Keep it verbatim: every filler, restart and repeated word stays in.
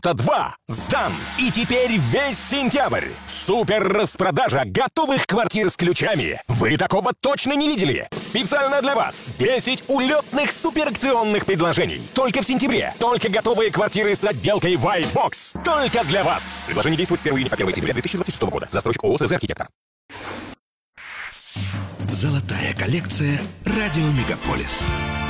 Авто два сдан. И теперь весь сентябрь. Супер распродажа готовых квартир с ключами. Вы такого точно не видели. Специально для вас десять улетных суперакционных предложений. Только в сентябре. Только готовые квартиры с отделкой White Box. Только для вас. Предложение действует с первого июня по первое сентября две тысячи двадцать шестого года. Застройщик ООО «СЗ Архитектор». Золотая коллекция «Радио Мегаполис».